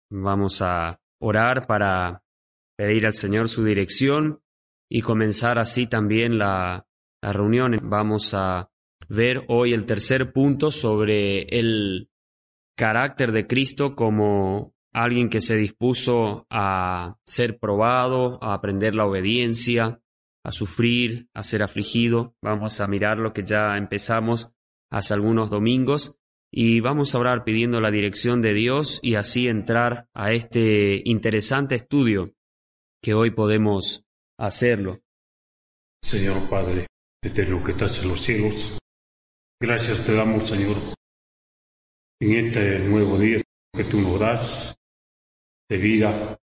Vamos a orar para pedir al Señor su dirección y comenzar así también la reunión. Vamos a ver hoy el tercer punto sobre el carácter de Cristo como alguien que se dispuso a ser probado, a aprender la obediencia, a sufrir, a ser afligido. Vamos a mirar lo que ya empezamos hace algunos domingos y vamos a orar pidiendo la dirección de Dios y así entrar a este interesante estudio que hoy podemos hacerlo. Señor Padre, eterno que estás en los cielos, gracias te damos, Señor, en este nuevo día que tú nos das de vida,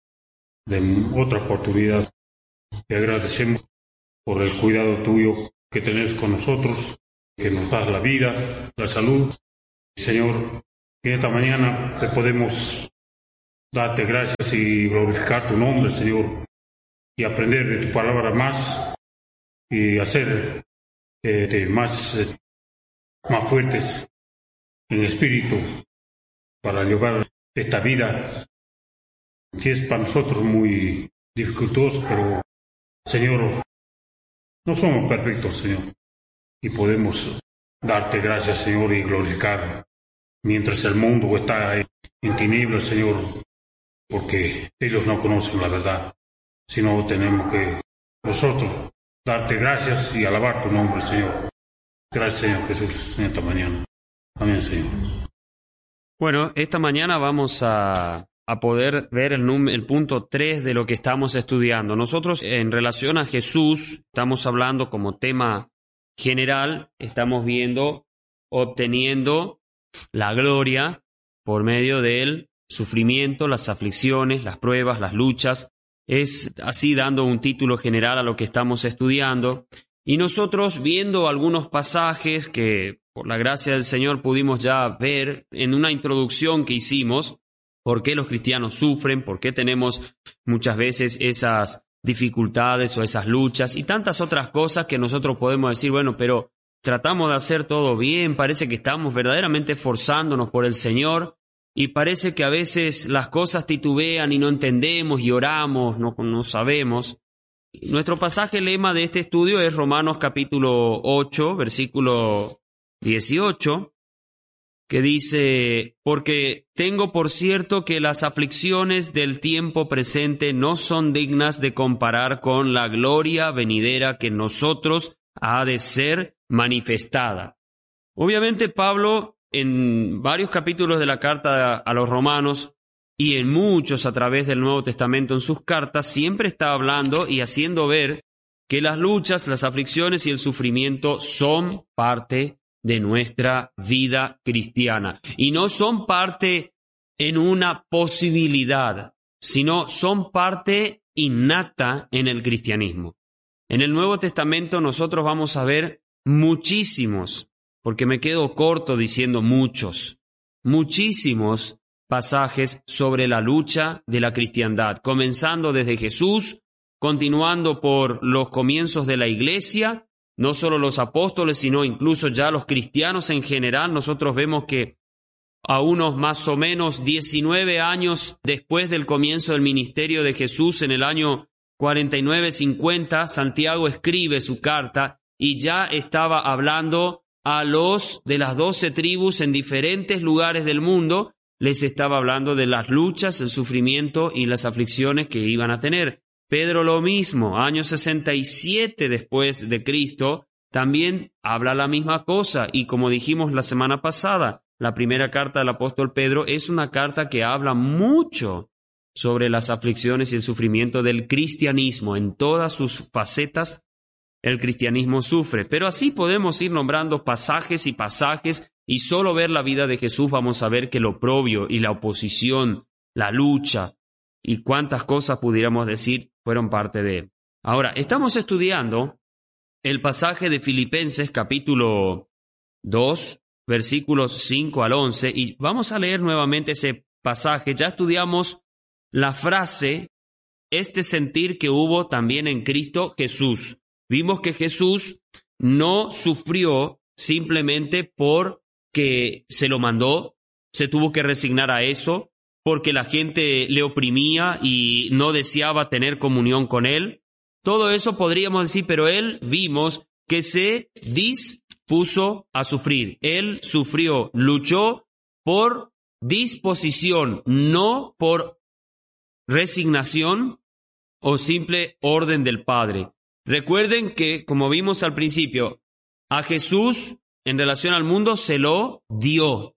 de otra oportunidad. Te agradecemos por el cuidado tuyo que tenés con nosotros, que nos das la vida, la salud. Señor, en esta mañana te podemos darte gracias y glorificar tu nombre, Señor, y aprender de tu palabra más y hacer más fuertes en espíritu para llevar esta vida que es para nosotros muy dificultosa, pero Señor, no somos perfectos, Señor, y podemos darte gracias, Señor, y glorificar mientras el mundo está en tinieblas, Señor, porque ellos no conocen la verdad, sino tenemos que nosotros darte gracias y alabar tu nombre, Señor. Gracias, Señor Jesús, en esta mañana. Amén, Señor. Bueno, esta mañana vamos a poder ver el punto 3 de lo que estamos estudiando. Nosotros, en relación a Jesús, estamos hablando como tema general, estamos viendo, obteniendo la gloria por medio del sufrimiento, las aflicciones, las pruebas, las luchas. Es así dando un título general a lo que estamos estudiando. Y nosotros viendo algunos pasajes que por la gracia del Señor pudimos ya ver en una introducción que hicimos, por qué los cristianos sufren, por qué tenemos muchas veces esas dificultades o esas luchas y tantas otras cosas que nosotros podemos decir, bueno, pero tratamos de hacer todo bien, parece que estamos verdaderamente esforzándonos por el Señor y parece que a veces las cosas titubean y no entendemos y oramos, no sabemos. Nuestro pasaje lema de este estudio es Romanos capítulo 8, versículo 18, que dice, porque tengo por cierto que las aflicciones del tiempo presente no son dignas de comparar con la gloria venidera que en nosotros ha de ser manifestada. Obviamente Pablo en varios capítulos de la carta a los romanos y en muchos a través del Nuevo Testamento en sus cartas siempre está hablando y haciendo ver que las luchas, las aflicciones y el sufrimiento son parte de nuestra vida cristiana. Y no son parte en una posibilidad, sino son parte innata en el cristianismo. En el Nuevo Testamento nosotros vamos a ver muchísimos, porque me quedo corto diciendo muchísimos pasajes sobre la lucha de la cristiandad, comenzando desde Jesús, continuando por los comienzos de la iglesia, no solo los apóstoles, sino incluso ya los cristianos en general. Nosotros vemos que a unos más o menos 19 años después del comienzo del ministerio de Jesús, en el año 49-50, Santiago escribe su carta y ya estaba hablando a los de las 12 tribus en diferentes lugares del mundo, les estaba hablando de las luchas, el sufrimiento y las aflicciones que iban a tener. Pedro lo mismo, año 67 después de Cristo, también habla la misma cosa. Y como dijimos la semana pasada, la primera carta del apóstol Pedro es una carta que habla mucho sobre las aflicciones y el sufrimiento del cristianismo. En todas sus facetas, el cristianismo sufre. Pero así podemos ir nombrando pasajes y pasajes y solo ver la vida de Jesús vamos a ver que lo oprobio y la oposición, la lucha y cuántas cosas pudiéramos decir fueron parte de él. Ahora, estamos estudiando el pasaje de Filipenses capítulo 2, versículos 5 al 11, y vamos a leer nuevamente ese pasaje. Ya estudiamos la frase, este sentir que hubo también en Cristo Jesús. Vimos que Jesús no sufrió simplemente porque se lo mandó, se tuvo que resignar a eso, porque la gente le oprimía y no deseaba tener comunión con él. Todo eso podríamos decir, pero él vimos que se dispuso a sufrir. Él sufrió, luchó por disposición, no por resignación o simple orden del Padre. Recuerden que, como vimos al principio, a Jesús en relación al mundo se lo dio.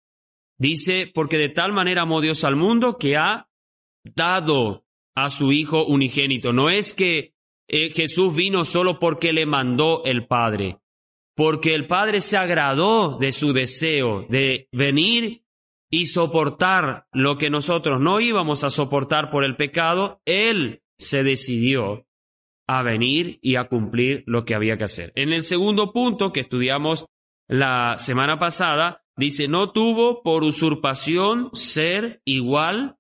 Dice, porque de tal manera amó Dios al mundo que ha dado a su Hijo unigénito. No es que Jesús vino solo porque le mandó el Padre, porque el Padre se agradó de su deseo de venir y soportar lo que nosotros no íbamos a soportar por el pecado. Él se decidió a venir y a cumplir lo que había que hacer. En el segundo punto que estudiamos la semana pasada, dice, no tuvo por usurpación ser igual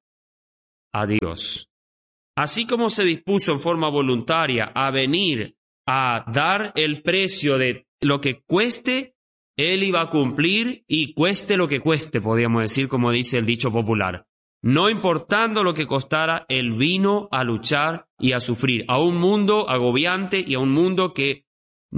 a Dios. Así como se dispuso en forma voluntaria a venir a dar el precio de lo que cueste, él iba a cumplir y cueste lo que cueste, podríamos decir, como dice el dicho popular. No importando lo que costara, él vino a luchar y a sufrir a un mundo agobiante y a un mundo que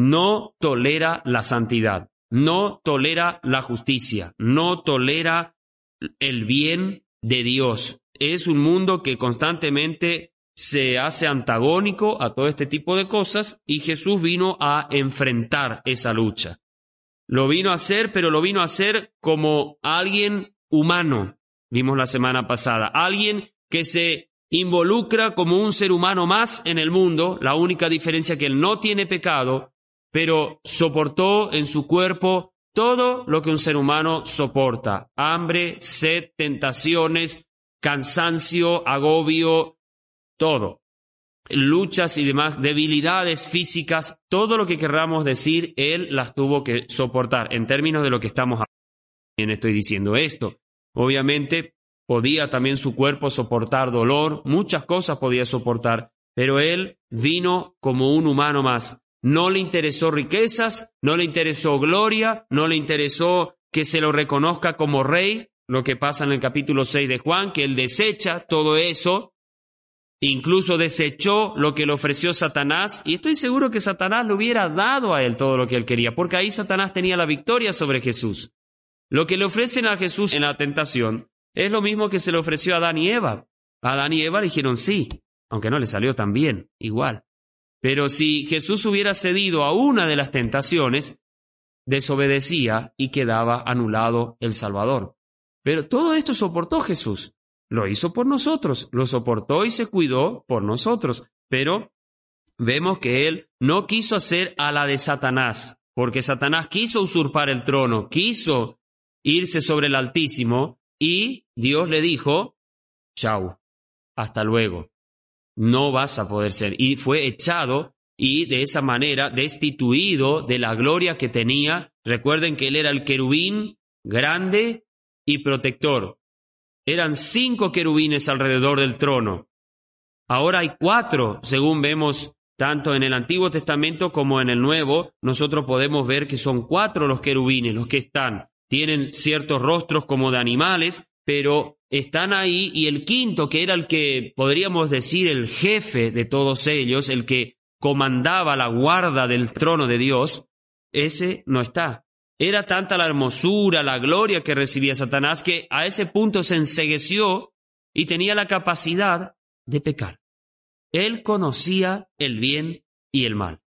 no tolera la santidad, no tolera la justicia, no tolera el bien de Dios. Es un mundo que constantemente se hace antagónico a todo este tipo de cosas y Jesús vino a enfrentar esa lucha. Lo vino a hacer, pero lo vino a hacer como alguien humano. Vimos la semana pasada, alguien que se involucra como un ser humano más en el mundo, la única diferencia que él no tiene pecado, pero soportó en su cuerpo todo lo que un ser humano soporta: hambre, sed, tentaciones, cansancio, agobio, todo, luchas y demás, debilidades físicas, todo lo que querramos decir, él las tuvo que soportar en términos de lo que estamos hablando. Bien, estoy diciendo esto. Obviamente podía también su cuerpo soportar dolor, muchas cosas podía soportar, pero él vino como un humano más. No le interesó riquezas, no le interesó gloria, no le interesó que se lo reconozca como rey, lo que pasa en el capítulo 6 de Juan, que él desecha todo eso, incluso desechó lo que le ofreció Satanás, y estoy seguro que Satanás le hubiera dado a él todo lo que él quería, porque ahí Satanás tenía la victoria sobre Jesús. Lo que le ofrecen a Jesús en la tentación es lo mismo que se le ofreció a Adán y Eva. A Adán y Eva le dijeron sí, aunque no le salió tan bien, igual. Pero si Jesús hubiera cedido a una de las tentaciones, desobedecía y quedaba anulado el Salvador. Pero todo esto soportó Jesús. Lo hizo por nosotros, lo soportó y se cuidó por nosotros. Pero vemos que él no quiso hacer a la de Satanás, porque Satanás quiso usurpar el trono, quiso irse sobre el Altísimo, y Dios le dijo, chau, hasta luego, no vas a poder ser. Y fue echado y de esa manera destituido de la gloria que tenía. Recuerden que él era el querubín grande y protector. Eran 5 querubines alrededor del trono. Ahora hay 4, según vemos tanto en el Antiguo Testamento como en el Nuevo. Nosotros podemos ver que son 4 los querubines los que están. Tienen ciertos rostros como de animales, pero están ahí, y el 5, que era el que podríamos decir el jefe de todos ellos, el que comandaba la guarda del trono de Dios, ese no está. Era tanta la hermosura, la gloria que recibía Satanás, que a ese punto se encegueció y tenía la capacidad de pecar. Él conocía el bien y el mal.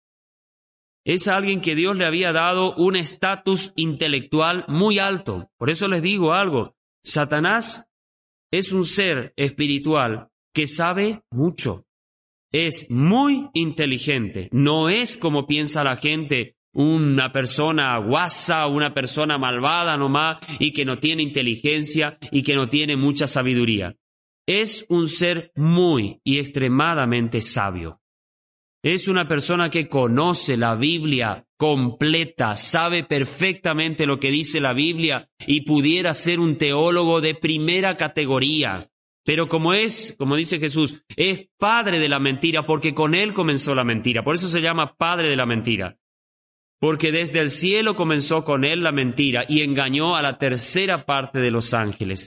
Es alguien que Dios le había dado un estatus intelectual muy alto. Por eso les digo algo, Satanás es un ser espiritual que sabe mucho. Es muy inteligente. No es como piensa la gente, una persona guasa, una persona malvada nomás, y que no tiene inteligencia y que no tiene mucha sabiduría. Es un ser muy y extremadamente sabio. Es una persona que conoce la Biblia completa, sabe perfectamente lo que dice la Biblia y pudiera ser un teólogo de primera categoría. Pero como dice Jesús, es padre de la mentira porque con él comenzó la mentira. Por eso se llama padre de la mentira. Porque desde el cielo comenzó con él la mentira y engañó a la tercera parte de los ángeles.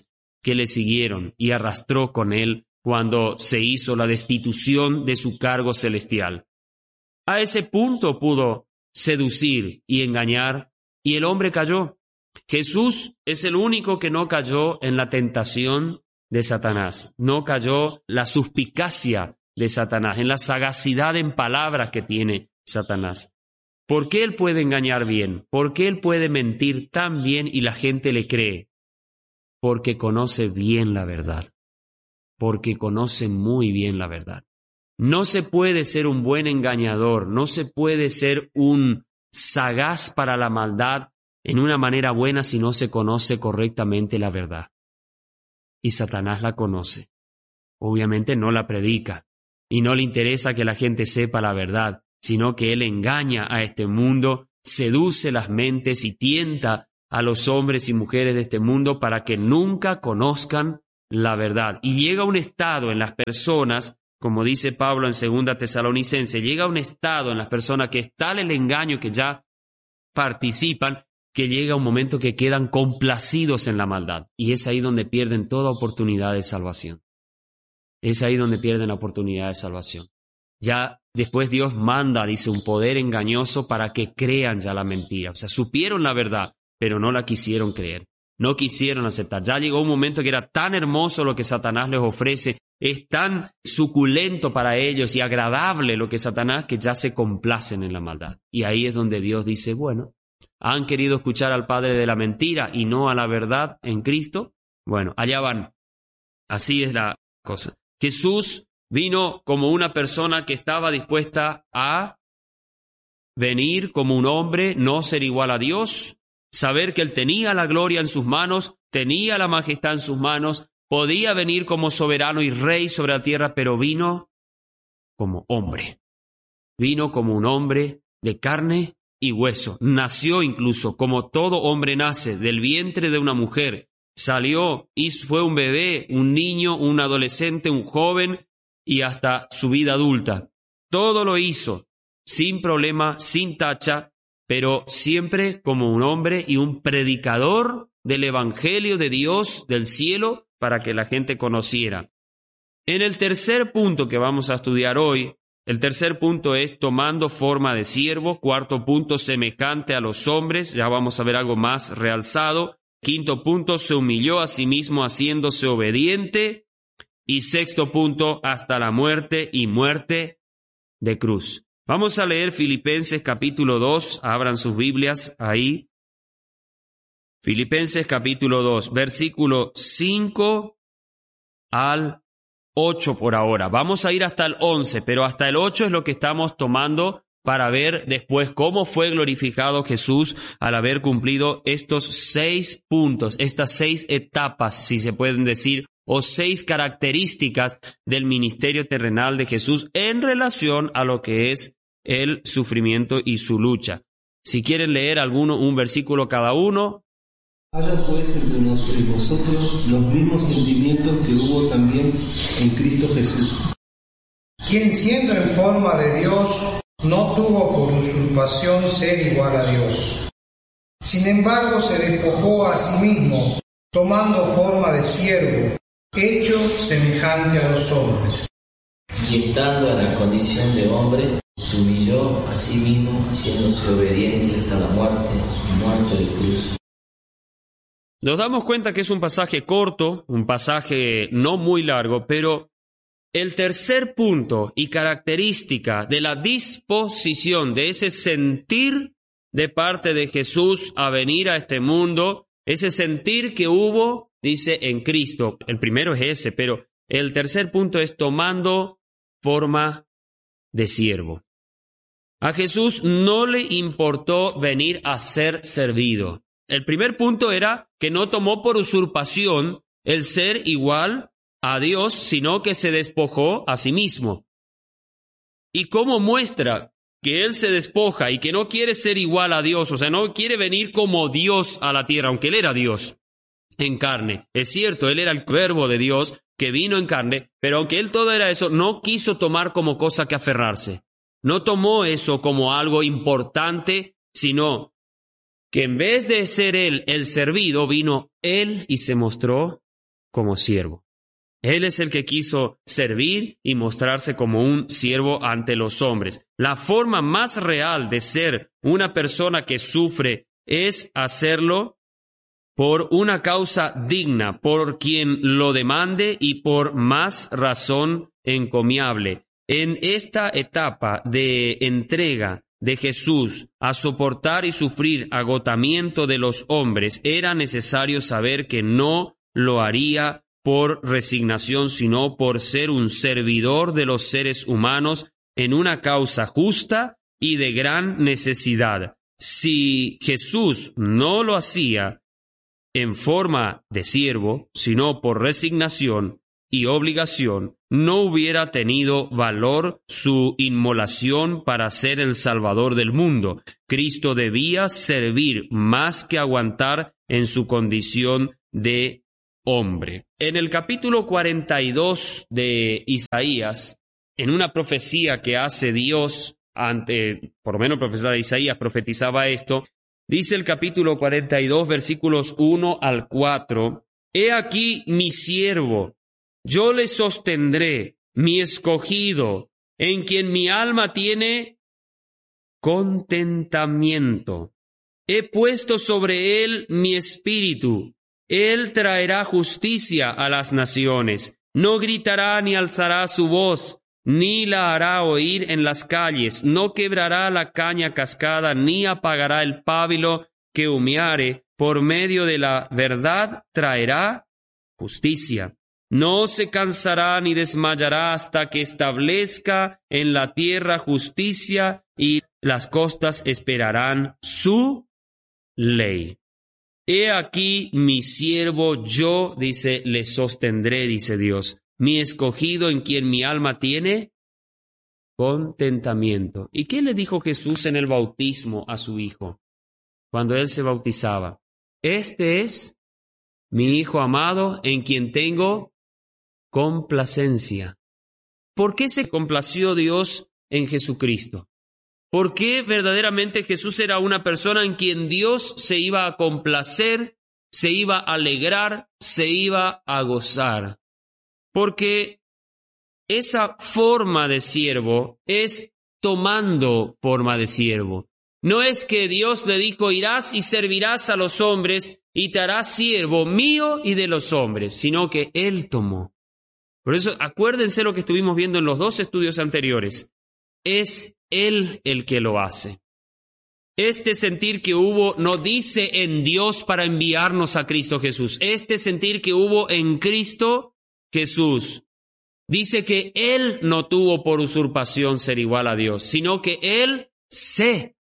que le siguieron y arrastró con él cuando se hizo la destitución de su cargo celestial. A ese punto pudo seducir y engañar, y el hombre cayó. Jesús es el único que no cayó en la tentación de Satanás, no cayó la suspicacia de Satanás, en la sagacidad en palabras que tiene Satanás. ¿Por qué él puede engañar bien? ¿Por qué él puede mentir tan bien y la gente le cree? Porque conoce bien la verdad, porque conoce muy bien la verdad. No se puede ser un buen engañador, no se puede ser un sagaz para la maldad en una manera buena si no se conoce correctamente la verdad. Y Satanás la conoce. Obviamente no la predica y no le interesa que la gente sepa la verdad, sino que él engaña a este mundo, seduce las mentes y tienta a los hombres y mujeres de este mundo para que nunca conozcan la verdad. Y llega un estado en las personas, como dice Pablo en 2 Tesalonicenses, llega un estado en las personas que es tal el engaño que ya participan, que llega un momento que quedan complacidos en la maldad. Y es ahí donde pierden toda oportunidad de salvación. Es ahí donde pierden la oportunidad de salvación. Ya después Dios manda, dice, un poder engañoso para que crean ya la mentira. O sea, supieron la verdad, pero no la quisieron creer. No quisieron aceptar. Ya llegó un momento que era tan hermoso lo que Satanás les ofrece, es tan suculento para ellos y agradable lo que Satanás, que ya se complacen en la maldad. Y ahí es donde Dios dice, bueno, ¿han querido escuchar al padre de la mentira y no a la verdad en Cristo? Bueno, allá van. Así es la cosa. Jesús vino como una persona que estaba dispuesta a venir como un hombre, no ser igual a Dios, saber que Él tenía la gloria en sus manos, tenía la majestad en sus manos, podía venir como soberano y rey sobre la tierra, pero vino como hombre. Vino como un hombre de carne y hueso. Nació incluso como todo hombre nace, del vientre de una mujer. Salió y fue un bebé, un niño, un adolescente, un joven y hasta su vida adulta. Todo lo hizo sin problema, sin tacha, pero siempre como un hombre y un predicador del Evangelio de Dios, del cielo, para que la gente conociera. En el tercer punto que vamos a estudiar hoy, el tercer punto es tomando forma de siervo. Cuarto punto, semejante a los hombres. Ya vamos a ver algo más realzado. Quinto punto, se humilló a sí mismo haciéndose obediente. Y sexto punto, hasta la muerte y muerte de cruz. Vamos a leer Filipenses capítulo 2. Abran sus Biblias ahí. Filipenses capítulo 2, versículo 5 al 8 por ahora. Vamos a ir hasta el 11, pero hasta el 8 es lo que estamos tomando para ver después cómo fue glorificado Jesús al haber cumplido estos 6 puntos, estas 6 etapas, si se pueden decir, o 6 características del ministerio terrenal de Jesús en relación a lo que es el sufrimiento y su lucha. Si quieren leer un versículo cada uno. Haya pues entre nosotros y vosotros los mismos sentimientos que hubo también en Cristo Jesús, quien siendo en forma de Dios no tuvo por usurpación ser igual a Dios. Sin embargo se despojó a sí mismo, tomando forma de siervo, hecho semejante a los hombres. Y estando en la condición de hombre, se humilló a sí mismo, haciéndose obediente hasta la muerte, muerto de cruz. Nos damos cuenta que es un pasaje corto, un pasaje no muy largo, pero el tercer punto y característica de la disposición, de ese sentir de parte de Jesús a venir a este mundo, ese sentir que hubo, dice, en Cristo. El primero es ese, pero el tercer punto es tomando forma de siervo. A Jesús no le importó venir a ser servido. El primer punto era que no tomó por usurpación el ser igual a Dios, sino que se despojó a sí mismo. ¿Y cómo muestra que Él se despoja y que no quiere ser igual a Dios? O sea, no quiere venir como Dios a la tierra, aunque Él era Dios en carne. Es cierto, Él era el verbo de Dios que vino en carne, pero aunque Él todo era eso, no quiso tomar como cosa que aferrarse. No tomó eso como algo importante, sino que en vez de ser Él el servido, vino Él y se mostró como siervo. Él es el que quiso servir y mostrarse como un siervo ante los hombres. La forma más real de ser una persona que sufre es hacerlo por una causa digna, por quien lo demande y por más razón encomiable. En esta etapa de entrega de Jesús a soportar y sufrir agotamiento de los hombres, era necesario saber que no lo haría por resignación, sino por ser un servidor de los seres humanos en una causa justa y de gran necesidad. Si Jesús no lo hacía en forma de siervo, sino por resignación y obligación, no hubiera tenido valor su inmolación para ser el Salvador del mundo. Cristo debía servir más que aguantar en su condición de hombre. En el capítulo 42 de Isaías, en una profecía que hace Dios, por lo menos el profeta de Isaías profetizaba esto, dice el capítulo 42, versículos 1 al 4, «He aquí mi siervo, yo le sostendré, mi escogido, en quien mi alma tiene contentamiento. He puesto sobre él mi espíritu. Él traerá justicia a las naciones. No gritará ni alzará su voz, ni la hará oír en las calles. No quebrará la caña cascada, ni apagará el pábilo que humeare. Por medio de la verdad traerá justicia. No se cansará ni desmayará hasta que establezca en la tierra justicia, y las costas esperarán su ley. He aquí mi siervo, yo, dice, le sostendré, dice Dios, mi escogido en quien mi alma tiene contentamiento. ¿Y qué le dijo Jesús en el bautismo a su hijo cuando él se bautizaba? Este es mi hijo amado en quien tengo complacencia. ¿Por qué se complació Dios en Jesucristo? ¿Por qué verdaderamente Jesús era una persona en quien Dios se iba a complacer, se iba a alegrar, se iba a gozar? Porque esa forma de siervo es tomando forma de siervo. No es que Dios le dijo, irás y servirás a los hombres y te harás siervo mío y de los hombres, sino que Él tomó. Por eso, acuérdense lo que estuvimos viendo en los dos estudios anteriores. Es Él el que lo hace. Este sentir que hubo no dice en Dios para enviarnos a Cristo Jesús. Este sentir que hubo en Cristo Jesús dice que Él no tuvo por usurpación ser igual a Dios, sino que Él se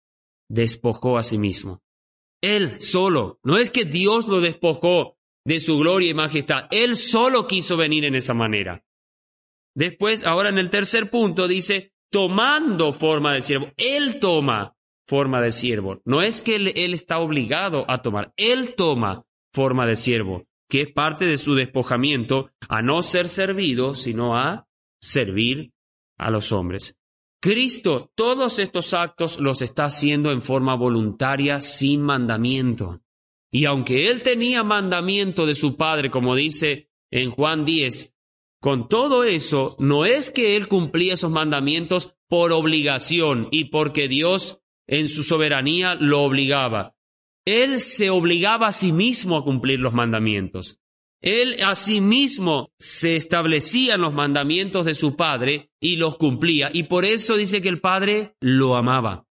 despojó a sí mismo. Él solo. No es que Dios lo despojó de su gloria y majestad. Él solo quiso venir en esa manera. Después, ahora en el tercer punto, dice, tomando forma de siervo. Él toma forma de siervo. No es que él está obligado a tomar. Él toma forma de siervo, que es parte de su despojamiento a no ser servido, sino a servir a los hombres. Cristo, todos estos actos los está haciendo en forma voluntaria, sin mandamiento. Y aunque Él tenía mandamiento de su Padre, como dice en Juan 10, con todo eso, no es que Él cumplía esos mandamientos por obligación y porque Dios en su soberanía lo obligaba. Él se obligaba a sí mismo a cumplir los mandamientos. Él a sí mismo se establecía en los mandamientos de su Padre y los cumplía. Y por eso dice que el Padre lo amaba.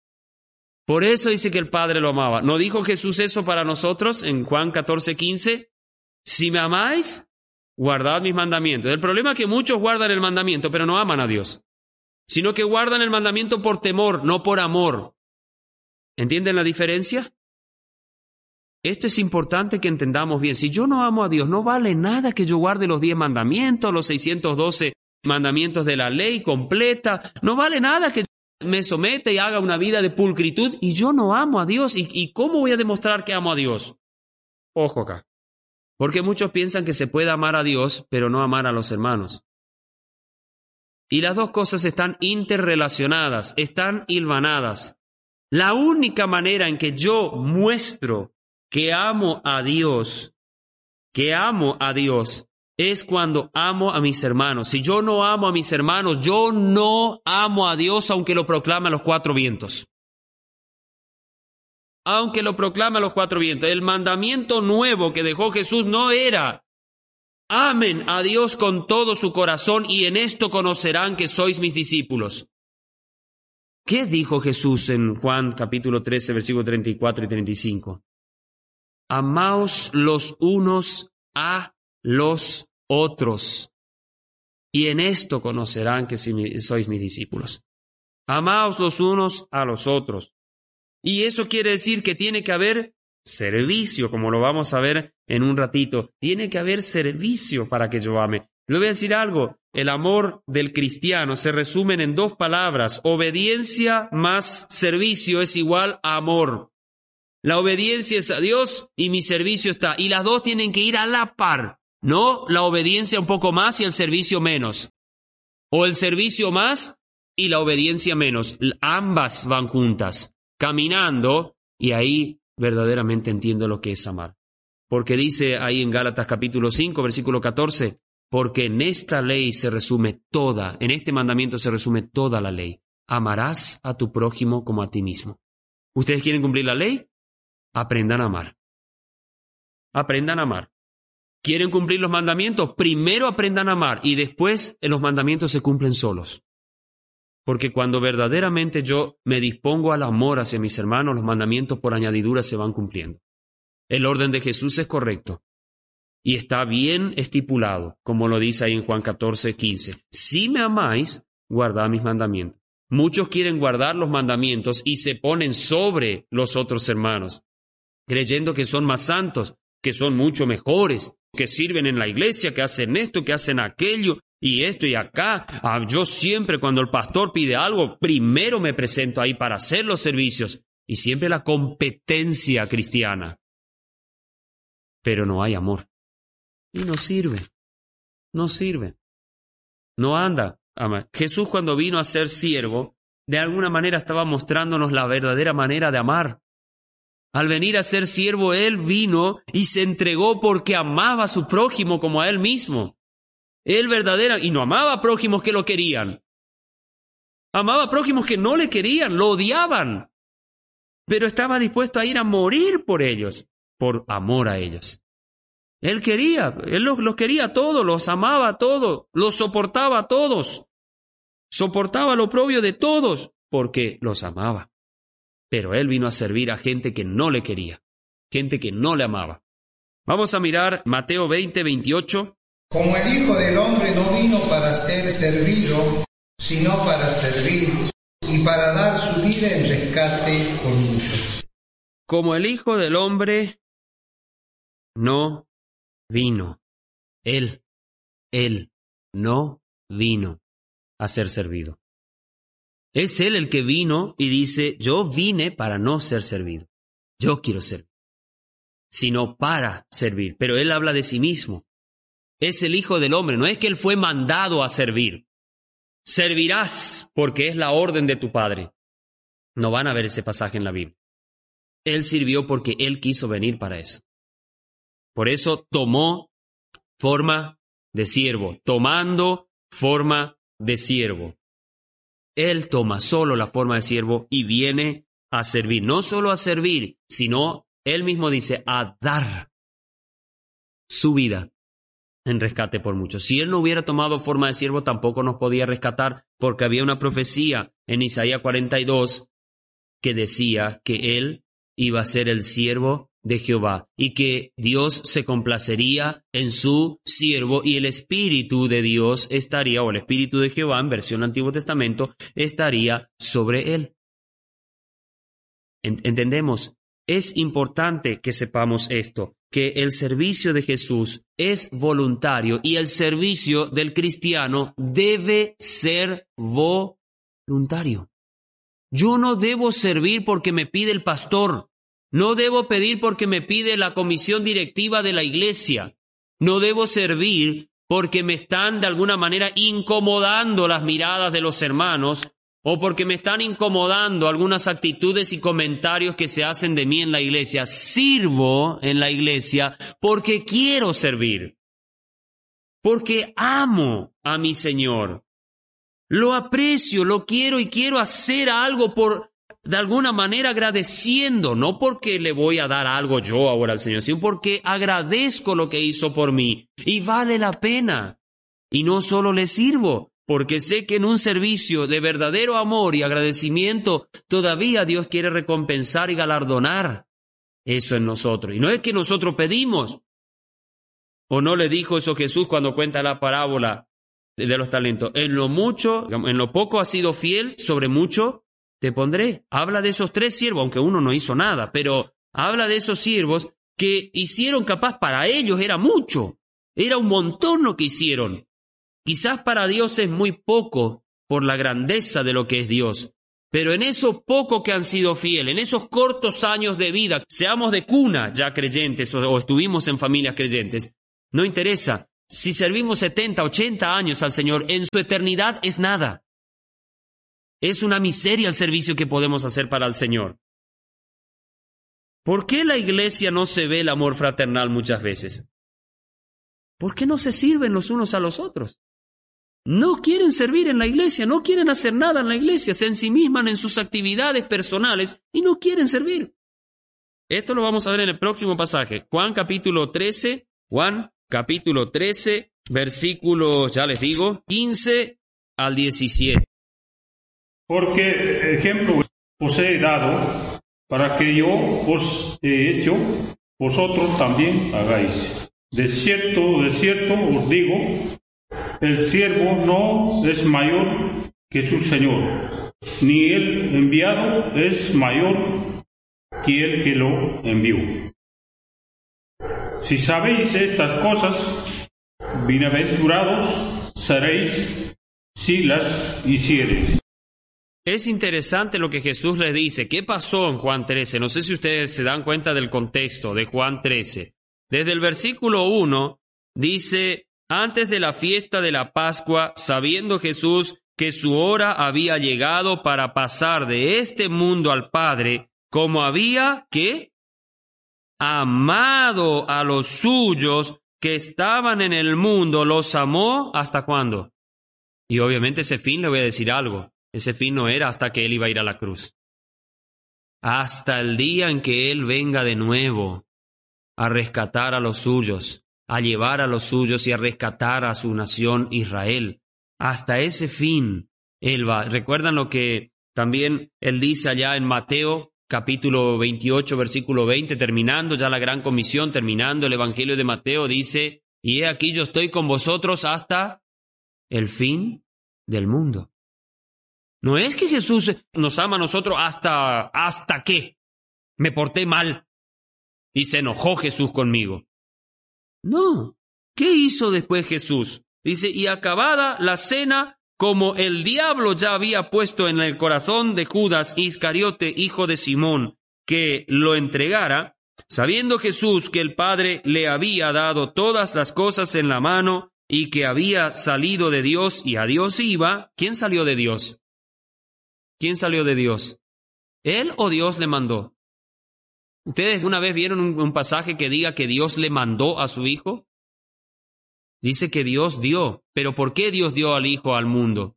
Por eso dice que el Padre lo amaba. ¿No dijo Jesús eso para nosotros en Juan 14:15? Si me amáis, guardad mis mandamientos. El problema es que muchos guardan el mandamiento, pero no aman a Dios, sino que guardan el mandamiento por temor, no por amor. ¿Entienden la diferencia? Esto es importante que entendamos bien. Si yo no amo a Dios, no vale nada que yo guarde los 10 mandamientos, los 612 mandamientos de la ley completa. No vale nada que me someta y haga una vida de pulcritud y yo no amo a Dios. ¿Y cómo voy a demostrar que amo a Dios? Ojo acá. Porque muchos piensan que se puede amar a Dios, pero no amar a los hermanos. Y las dos cosas están interrelacionadas, están hilvanadas. La única manera en que yo muestro que amo a Dios, que amo a Dios es cuando amo a mis hermanos. Si yo no amo a mis hermanos, yo no amo a Dios aunque lo proclame a los cuatro vientos. Aunque lo proclame a los cuatro vientos. El mandamiento nuevo que dejó Jesús no era: amen a Dios con todo su corazón y en esto conocerán que sois mis discípulos. ¿Qué dijo Jesús en Juan capítulo 13, versículos 34 y 35? Amaos los unos a los otros, y en esto conocerán que sois mis discípulos. Amaos los unos a los otros. Y eso quiere decir que tiene que haber servicio, como lo vamos a ver en un ratito. Tiene que haber servicio para que yo ame. Le voy a decir algo. El amor del cristiano se resume en dos palabras. Obediencia más servicio es igual a amor. La obediencia es a Dios y mi servicio está. Y las dos tienen que ir a la par. No la obediencia un poco más y el servicio menos. O el servicio más y la obediencia menos. Ambas van juntas, caminando, y ahí verdaderamente entiendo lo que es amar. Porque dice ahí en Gálatas capítulo 5, versículo 14, porque en esta ley se resume toda, en este mandamiento se resume toda la ley. Amarás a tu prójimo como a ti mismo. ¿Ustedes quieren cumplir la ley? Aprendan a amar. Aprendan a amar. ¿Quieren cumplir los mandamientos? Primero aprendan a amar y después los mandamientos se cumplen solos. Porque cuando verdaderamente yo me dispongo al amor hacia mis hermanos, los mandamientos por añadidura se van cumpliendo. El orden de Jesús es correcto y está bien estipulado, como lo dice ahí en Juan 14, 15. Si me amáis, guardad mis mandamientos. Muchos quieren guardar los mandamientos y se ponen sobre los otros hermanos, creyendo que son más santos, que son mucho mejores, que sirven en la iglesia, que hacen esto, que hacen aquello, y esto y acá. Yo siempre cuando el pastor pide algo, primero me presento ahí para hacer los servicios, y siempre la competencia cristiana. Pero no hay amor. Y no sirve. No sirve. No anda. Jesús cuando vino a ser siervo, de alguna manera estaba mostrándonos la verdadera manera de amar. Al venir a ser siervo, Él vino y se entregó porque amaba a su prójimo como a Él mismo. Él y no amaba a prójimos que lo querían. Amaba a prójimos que no le querían, lo odiaban. Pero estaba dispuesto a ir a morir por ellos, por amor a ellos. Él los quería a todos, los amaba a todos, los soportaba a todos. Soportaba lo oprobio de todos porque los amaba. Pero Él vino a servir a gente que no le quería, gente que no le amaba. Vamos a mirar Mateo 20, 28. Como el Hijo del Hombre no vino para ser servido, sino para servir y para dar su vida en rescate por muchos. Como el Hijo del Hombre no vino. Él no vino a ser servido. Es Él el que vino y dice, yo vine para no ser servido. Yo quiero servir. Sino para servir. Pero Él habla de sí mismo. Es el Hijo del Hombre, no es que Él fue mandado a servir. Servirás porque es la orden de tu Padre. No van a ver ese pasaje en la Biblia. Él sirvió porque Él quiso venir para eso. Por eso tomó forma de siervo, tomando forma de siervo. Él toma solo la forma de siervo y viene a servir. No solo a servir, sino, Él mismo dice, a dar su vida en rescate por muchos. Si Él no hubiera tomado forma de siervo, tampoco nos podía rescatar, porque había una profecía en Isaías 42 que decía que Él iba a ser el siervo de Jehová y que Dios se complacería en su siervo y el Espíritu de Dios estaría, o el Espíritu de Jehová en versión Antiguo Testamento, estaría sobre Él. ¿Entendemos? Es importante que sepamos esto, que el servicio de Jesús es voluntario y el servicio del cristiano debe ser voluntario. Yo no debo servir porque me pide el pastor, no debo pedir porque me pide la comisión directiva de la iglesia, no debo servir porque me están de alguna manera incomodando las miradas de los hermanos o porque me están incomodando algunas actitudes y comentarios que se hacen de mí en la iglesia. Sirvo en la iglesia porque quiero servir, porque amo a mi Señor. Lo aprecio, lo quiero y quiero hacer algo de alguna manera agradeciendo, no porque le voy a dar algo yo ahora al Señor, sino porque agradezco lo que hizo por mí y vale la pena. Y no solo le sirvo, porque sé que en un servicio de verdadero amor y agradecimiento todavía Dios quiere recompensar y galardonar eso en nosotros. Y no es que nosotros pedimos, o no le dijo eso Jesús cuando cuenta la parábola de los talentos. En lo mucho, en lo poco has sido fiel, sobre mucho te pondré. Habla de esos 3 siervos, aunque uno no hizo nada, pero habla de esos siervos que hicieron capaz, para ellos era mucho, era un montón lo que hicieron. Quizás para Dios es muy poco por la grandeza de lo que es Dios, pero en eso poco que han sido fieles, en esos cortos años de vida, seamos de cuna ya creyentes o estuvimos en familias creyentes, no interesa. Si servimos 70, 80 años al Señor, en su eternidad es nada. Es una miseria el servicio que podemos hacer para el Señor. ¿Por qué la iglesia no se ve el amor fraternal muchas veces? ¿Por qué no se sirven los unos a los otros? No quieren servir en la iglesia, no quieren hacer nada en la iglesia, se ensimisman en sus actividades personales y no quieren servir. Esto lo vamos a ver en el próximo pasaje. Juan capítulo 13, versículos, ya les digo, 15 al 17. Porque ejemplo os he dado, para que yo os he hecho, vosotros también hagáis. De cierto os digo, el siervo no es mayor que su Señor, ni el enviado es mayor que el que lo envió. Si sabéis estas cosas, bienaventurados seréis si las hiciereis. Es interesante lo que Jesús les dice. ¿Qué pasó en Juan 13? No sé si ustedes se dan cuenta del contexto de Juan 13. Desde el versículo 1 dice, antes de la fiesta de la Pascua, sabiendo Jesús que su hora había llegado para pasar de este mundo al Padre, como había, ¿qué? Amado a los suyos que estaban en el mundo, los amó, ¿hasta cuándo? Y obviamente ese fin le voy a decir algo. Ese fin no era hasta que Él iba a ir a la cruz. Hasta el día en que Él venga de nuevo a rescatar a los suyos, a llevar a los suyos y a rescatar a su nación Israel. Hasta ese fin Él va. ¿Recuerdan lo que también Él dice allá en Mateo capítulo 28, versículo 20, terminando ya la gran comisión, terminando el Evangelio de Mateo, dice, y he aquí yo estoy con vosotros hasta el fin del mundo. No es que Jesús nos ama a nosotros hasta que me porté mal y se enojó Jesús conmigo. No. ¿Qué hizo después Jesús? Dice, y acabada la cena, como el diablo ya había puesto en el corazón de Judas Iscariote, hijo de Simón, que lo entregara, sabiendo Jesús que el Padre le había dado todas las cosas en la mano y que había salido de Dios y a Dios iba, ¿quién salió de Dios? ¿Quién salió de Dios? ¿Él o Dios le mandó? ¿Ustedes una vez vieron un pasaje que diga que Dios le mandó a su Hijo? Dice que Dios dio. ¿Pero por qué Dios dio al Hijo al mundo?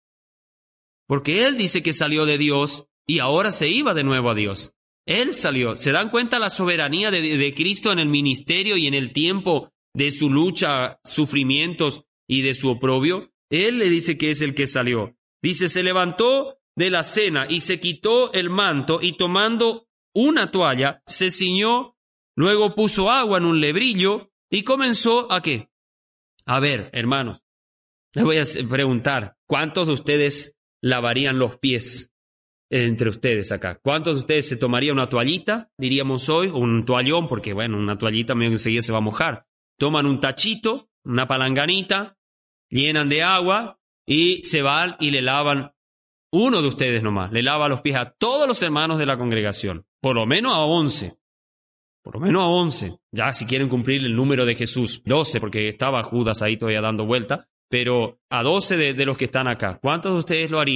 Porque Él dice que salió de Dios y ahora se iba de nuevo a Dios. Él salió. ¿Se dan cuenta la soberanía de Cristo en el ministerio y en el tiempo de su lucha, sufrimientos y de su oprobio? Él le dice que es el que salió. Dice, se levantó de la cena y se quitó el manto y tomando una toalla se ciñó, luego puso agua en un lebrillo y comenzó ¿a qué? A ver, hermanos, les voy a preguntar, ¿cuántos de ustedes lavarían los pies entre ustedes acá? ¿Cuántos de ustedes se tomaría una toallita, diríamos hoy, o un toallón, porque bueno, una toallita medio que enseguida se va a mojar? Toman un tachito, una palanganita, llenan de agua y se van y le lavan. Uno de ustedes nomás le lava los pies a todos los hermanos de la congregación, por lo menos a 11. Por lo menos a 11. Ya si quieren cumplir el número de Jesús, 12, porque estaba Judas ahí todavía dando vuelta, pero a 12 de los que están acá. ¿Cuántos de ustedes lo harían?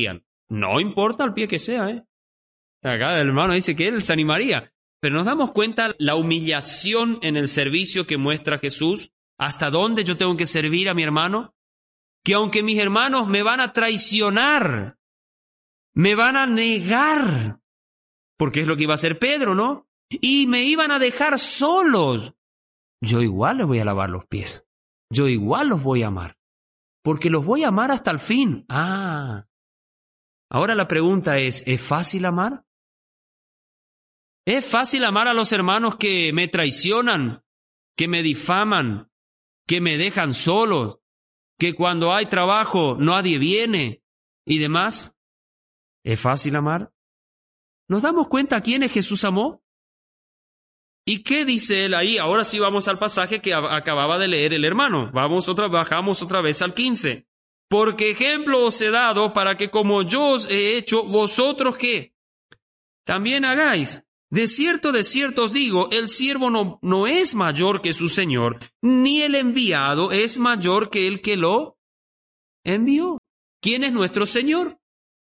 No importa el pie que sea, ¿eh? Acá el hermano dice que él se animaría. Pero nos damos cuenta la humillación en el servicio que muestra Jesús. ¿Hasta dónde yo tengo que servir a mi hermano? Que aunque mis hermanos me van a traicionar, me van a negar, porque es lo que iba a hacer Pedro, ¿no? Y me iban a dejar solos. Yo igual les voy a lavar los pies. Yo igual los voy a amar. Porque los voy a amar hasta el fin. Ahora la pregunta ¿es fácil amar? ¿Es fácil amar a los hermanos que me traicionan, que me difaman, que me dejan solos, que cuando hay trabajo nadie viene y demás? ¿Es fácil amar? ¿Nos damos cuenta a quiénes Jesús amó? ¿Y qué dice él ahí? Ahora sí vamos al pasaje que acababa de leer el hermano. Bajamos otra vez al 15. Porque ejemplo os he dado para que como yo os he hecho, vosotros ¿qué? También hagáis. De cierto os digo, el siervo no es mayor que su señor, ni el enviado es mayor que el que lo envió. ¿Quién es nuestro Señor?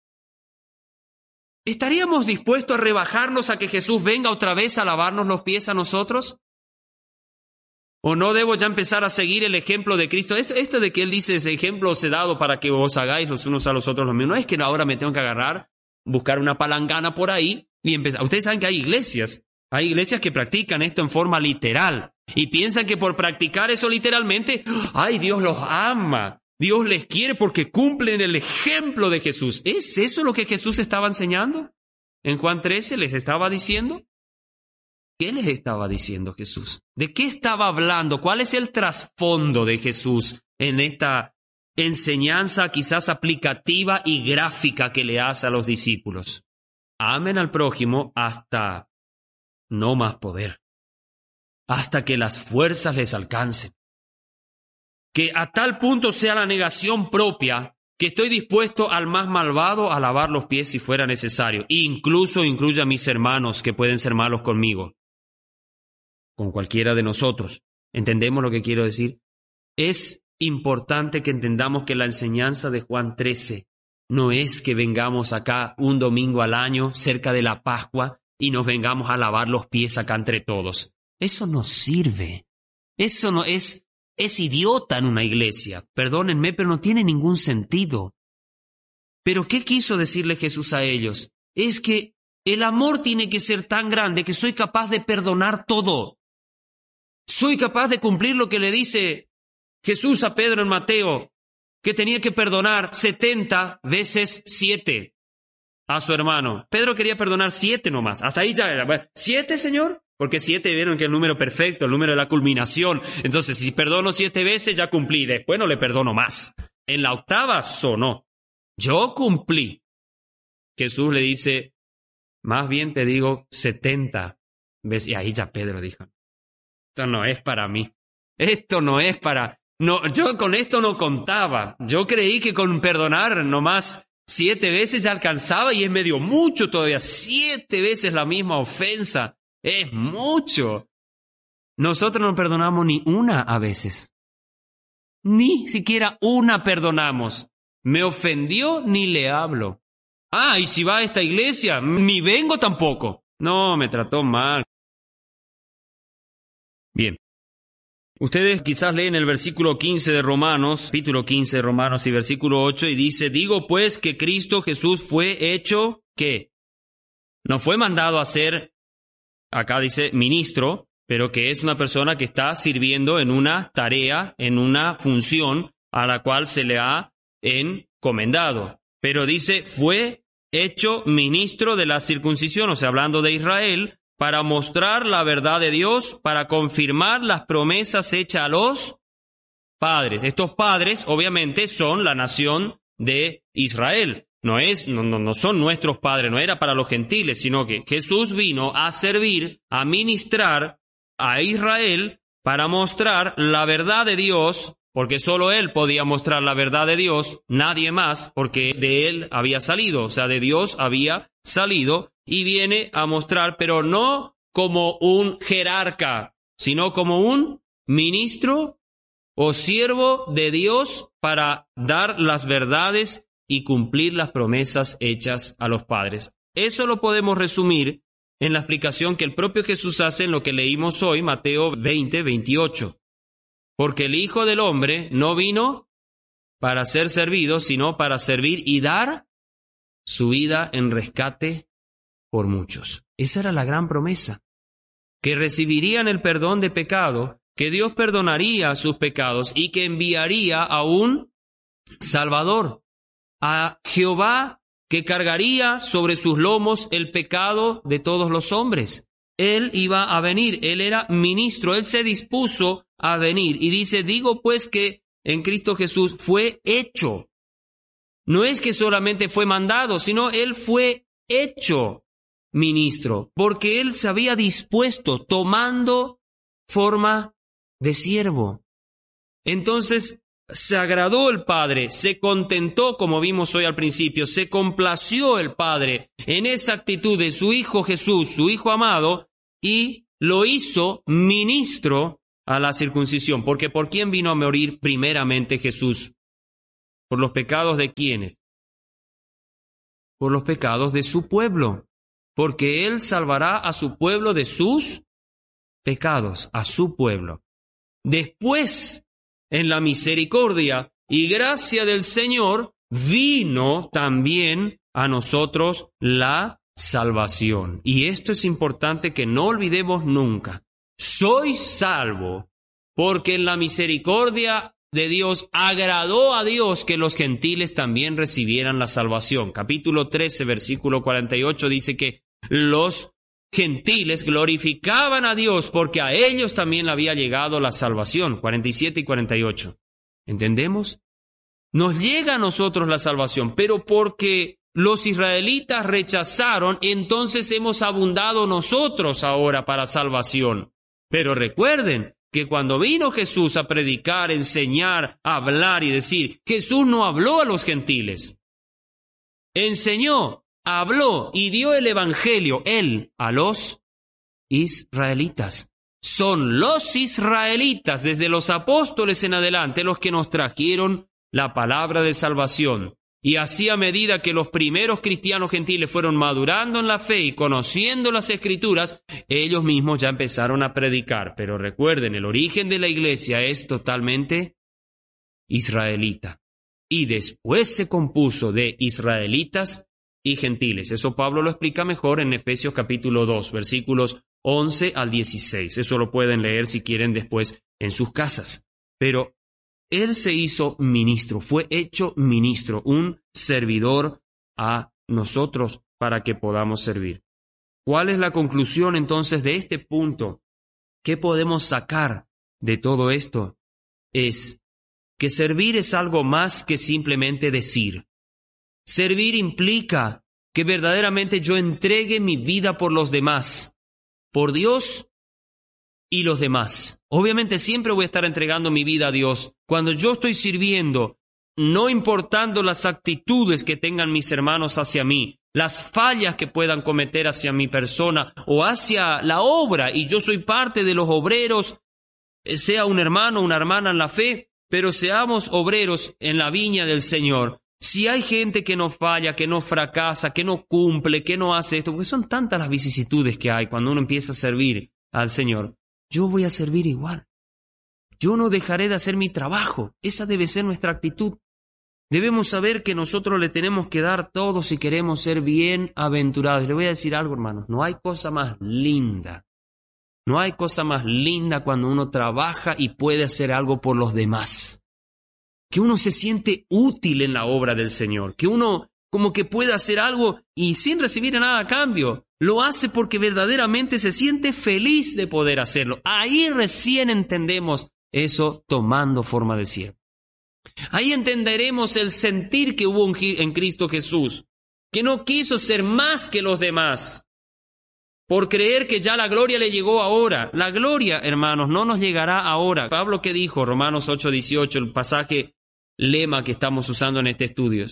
¿Estaríamos dispuestos a rebajarnos a que Jesús venga otra vez a lavarnos los pies a nosotros? ¿O no debo ya empezar a seguir el ejemplo de Cristo? Esto de que Él dice, ese ejemplo os he dado para que os hagáis los unos a los otros lo mismo. No es que ahora me tengo que agarrar, buscar una palangana por ahí y empezar. Ustedes saben que hay iglesias que practican esto en forma literal y piensan que por practicar eso literalmente, ¡ay, Dios los ama! Dios les quiere porque cumplen el ejemplo de Jesús. ¿Es eso lo que Jesús estaba enseñando? En Juan 13 les estaba diciendo. ¿Qué les estaba diciendo Jesús? ¿De qué estaba hablando? ¿Cuál es el trasfondo de Jesús en esta enseñanza quizás aplicativa y gráfica que le hace a los discípulos? Amen al prójimo hasta no más poder, hasta que las fuerzas les alcancen. Que a tal punto sea la negación propia que estoy dispuesto al más malvado a lavar los pies si fuera necesario. Incluso incluye a mis hermanos que pueden ser malos conmigo, con cualquiera de nosotros. ¿Entendemos lo que quiero decir? Es importante que entendamos que la enseñanza de Juan 13 no es que vengamos acá un domingo al año cerca de la Pascua y nos vengamos a lavar los pies acá entre todos. Eso no sirve. Eso no es idiota en una iglesia. Perdónenme, pero no tiene ningún sentido. ¿Pero qué quiso decirle Jesús a ellos? Es que el amor tiene que ser tan grande que soy capaz de perdonar todo. Soy capaz de cumplir lo que le dice Jesús a Pedro en Mateo, que tenía que perdonar 70 veces 7 a su hermano. Pedro quería perdonar 7 nomás. Hasta ahí ya era. ¿7, Señor? Porque 7 vieron que es el número perfecto, el número de la culminación. Entonces, si perdono 7 veces, ya cumplí. Después no le perdono más. En la 8ª sonó. Yo cumplí. Jesús le dice, más bien te digo 70 veces. Y ahí ya Pedro dijo, esto no es para mí. Esto no es para... No, yo con esto no contaba. Yo creí que con perdonar nomás 7 veces ya alcanzaba y es medio mucho todavía. 7 veces la misma ofensa. Es mucho. Nosotros no perdonamos ni una a veces. Ni siquiera una perdonamos. Me ofendió, ni le hablo. Y si va a esta iglesia, ni vengo tampoco. No, me trató mal. Bien. Ustedes quizás leen el versículo 15 de Romanos, capítulo 15 de Romanos y versículo 8, y dice, digo pues que Cristo Jesús fue hecho, ¿qué? No fue mandado a ser, acá dice ministro, pero que es una persona que está sirviendo en una tarea, en una función a la cual se le ha encomendado. Pero dice, fue hecho ministro de la circuncisión, o sea, hablando de Israel, para mostrar la verdad de Dios, para confirmar las promesas hechas a los padres. Estos padres, obviamente, son la nación de Israel. No son nuestros padres, no era para los gentiles, sino que Jesús vino a servir, a ministrar a Israel para mostrar la verdad de Dios, porque solo Él podía mostrar la verdad de Dios, nadie más, porque de Él había salido, o sea, de Dios había salido, y viene a mostrar, pero no como un jerarca, sino como un ministro o siervo de Dios para dar las verdades y cumplir las promesas hechas a los padres. Eso lo podemos resumir en la explicación que el propio Jesús hace en lo que leímos hoy, Mateo 20, 28. Porque el Hijo del Hombre no vino para ser servido, sino para servir y dar su vida en rescate por muchos. Esa era la gran promesa, que recibirían el perdón de pecado, que Dios perdonaría sus pecados y que enviaría a un Salvador, a Jehová, que cargaría sobre sus lomos el pecado de todos los hombres. Él iba a venir, Él era ministro, Él se dispuso a venir. Y dice, digo pues que en Cristo Jesús fue hecho. No es que solamente fue mandado, sino Él fue hecho ministro, porque Él se había dispuesto, tomando forma de siervo. Entonces, se agradó el Padre, se contentó, como vimos hoy al principio, se complació el Padre en esa actitud de su Hijo Jesús, su Hijo amado, y lo hizo ministro a la circuncisión. Porque ¿por quién vino a morir primeramente Jesús? ¿Por los pecados de quiénes? Por los pecados de su pueblo. Porque Él salvará a su pueblo de sus pecados, a su pueblo. Después, en la misericordia y gracia del Señor, vino también a nosotros la salvación. Y esto es importante que no olvidemos nunca. Soy salvo porque en la misericordia de Dios agradó a Dios que los gentiles también recibieran la salvación. Capítulo 13, versículo 48 dice que los gentiles glorificaban a Dios porque a ellos también le había llegado la salvación. 47 y 48. ¿Entendemos? Nos llega a nosotros la salvación, pero porque los israelitas rechazaron, entonces hemos abundado nosotros ahora para salvación. Pero recuerden que cuando vino Jesús a predicar, enseñar, hablar y decir, Jesús no habló a los gentiles. Enseñó, habló y dio el evangelio, Él, a los israelitas. Son los israelitas, desde los apóstoles en adelante, los que nos trajeron la palabra de salvación. Y así, a medida que los primeros cristianos gentiles fueron madurando en la fe y conociendo las Escrituras, ellos mismos ya empezaron a predicar. Pero recuerden, el origen de la iglesia es totalmente israelita. Y después se compuso de israelitas y gentiles. Eso Pablo lo explica mejor en Efesios capítulo 2, versículos 11 al 16. Eso lo pueden leer si quieren después en sus casas. Pero Él se hizo ministro, fue hecho ministro, un servidor a nosotros para que podamos servir. ¿Cuál es la conclusión entonces de este punto? ¿Qué podemos sacar de todo esto? Es que servir es algo más que simplemente decir. Servir implica que verdaderamente yo entregue mi vida por los demás, por Dios y los demás. Obviamente siempre voy a estar entregando mi vida a Dios. Cuando yo estoy sirviendo, no importando las actitudes que tengan mis hermanos hacia mí, las fallas que puedan cometer hacia mi persona o hacia la obra, y yo soy parte de los obreros, sea un hermano o una hermana en la fe, pero seamos obreros en la viña del Señor. Si hay gente que no falla, que no fracasa, que no cumple, que no hace esto, porque son tantas las vicisitudes que hay cuando uno empieza a servir al Señor, yo voy a servir igual. Yo no dejaré de hacer mi trabajo. Esa debe ser nuestra actitud. Debemos saber que nosotros le tenemos que dar todo si queremos ser bienaventurados. Le voy a decir algo, hermanos. No hay cosa más linda. No hay cosa más linda cuando uno trabaja y puede hacer algo por los demás. Que uno se siente útil en la obra del Señor. Que uno como que puede hacer algo y sin recibir nada a cambio. Lo hace porque verdaderamente se siente feliz de poder hacerlo. Ahí recién entendemos eso tomando forma de siervo. Ahí entenderemos el sentir que hubo en Cristo Jesús, que no quiso ser más que los demás, por creer que ya la gloria le llegó ahora. La gloria, hermanos, no nos llegará ahora. Pablo, ¿qué dijo? Romanos 8:18, el pasaje lema que estamos usando en este estudio.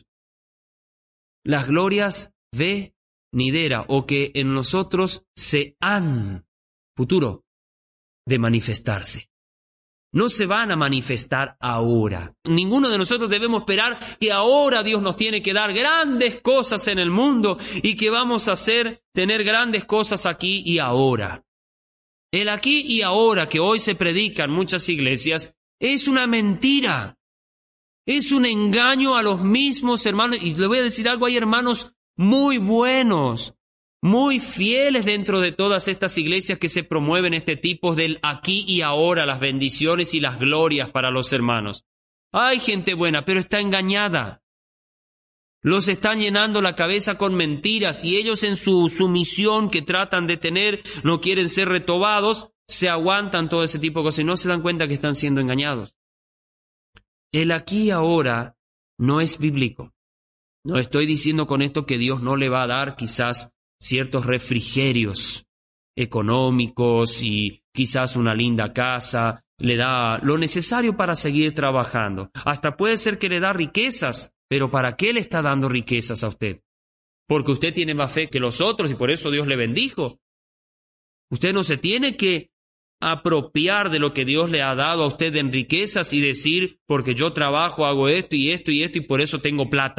Las glorias venidera o que en nosotros se han, futuro, de manifestarse. no se van a manifestar ahora. Ninguno de nosotros debemos esperar que ahora Dios nos tiene que dar grandes cosas en el mundo y que vamos a tener grandes cosas aquí y ahora. El aquí y ahora que hoy se predica en muchas iglesias es una mentira. Es un engaño a los mismos hermanos. Y le voy a decir algo, hay hermanos muy buenos, muy fieles dentro de todas estas iglesias que se promueven este tipo del aquí y ahora, las bendiciones y las glorias para los hermanos. Hay gente buena, pero está engañada. Los están llenando la cabeza con mentiras y ellos en su sumisión que tratan de tener, no quieren ser retobados, se aguantan todo ese tipo de cosas y no se dan cuenta que están siendo engañados. El aquí y ahora no es bíblico. No estoy diciendo con esto que Dios no le va a dar quizás ciertos refrigerios económicos y quizás una linda casa, le da lo necesario para seguir trabajando. Hasta puede ser que le da riquezas, pero ¿para qué le está dando riquezas a usted? Porque usted tiene más fe que los otros y por eso Dios le bendijo. Usted no se tiene que apropiar de lo que Dios le ha dado a usted en riquezas y decir, porque yo trabajo, hago esto y esto y esto y por eso tengo plata.